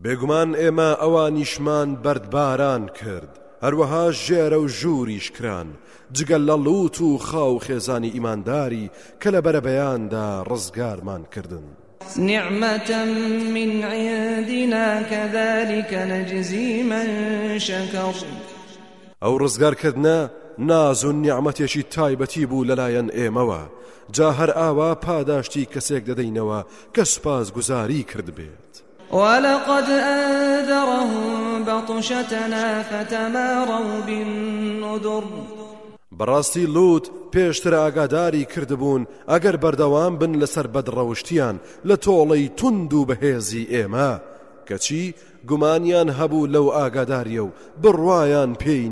بێگومان ئێمە ئەوانیشمان بەردباران کرد هەروەها ژێرە و ژووریش کران جگەل لە لووت و خاو خێزانی ئیمانداری کە لە بەرەبەیاندا ڕزگارمان کردن نعمة من عندنا كذلك نجزي من شكر ئەو ڕزگارکردنە ناز و نیعمەتێکی تایبەتی بوو لەلایەن ئێمەوە جا هەر ئاوا پاداشتی کەسێک دەدەینەوە کە سوپاسگوزاری کرد بێت ولقد أنذرهم بطشتنا فتماروا بالنذر بەڕاستی لوت پێشتر ئاگاداری کردبوون ئەگەر بەردەوام بن لەسەر بەدڕەوشتیان لە تۆڵەی تند و بەهێزی ئێمە کەچی گومانیان هەبوو لەو ئاگاداریە و بڕوایان پێی